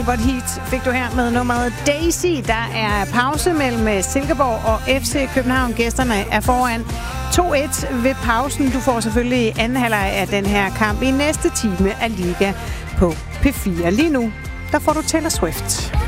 But Heat fik du her med nummeret Daisy. Der er pause mellem Silkeborg og FC København. Gæsterne er foran 2-1 ved pausen. Du får selvfølgelig anden halvleg af den her kamp i næste time af Liga på P4. Lige nu, der får du Taylor Swift.